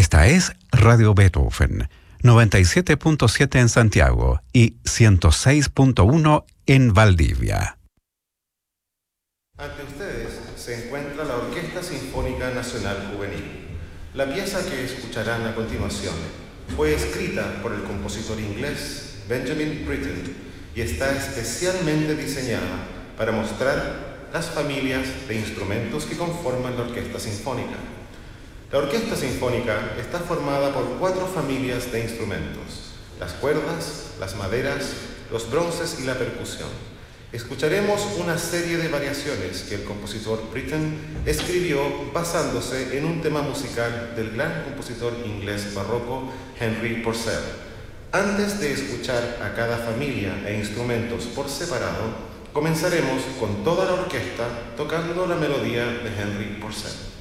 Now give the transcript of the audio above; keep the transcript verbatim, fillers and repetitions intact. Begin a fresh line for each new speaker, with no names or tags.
Esta es Radio Beethoven, noventa y siete punto siete en Santiago y ciento seis punto uno en Valdivia.
Ante ustedes se encuentra la Orquesta Sinfónica Nacional Juvenil. La pieza que escucharán a continuación fue escrita por el compositor inglés Benjamin Britten y está especialmente diseñada para mostrar las familias de instrumentos que conforman la Orquesta Sinfónica. La Orquesta Sinfónica está formada por cuatro familias de instrumentos: las cuerdas, las maderas, los bronces y la percusión. Escucharemos una serie de variaciones que el compositor Britten escribió basándose en un tema musical del gran compositor inglés barroco Henry Purcell. Antes de escuchar a cada familia e instrumentos por separado, comenzaremos con toda la orquesta tocando la melodía de Henry Purcell.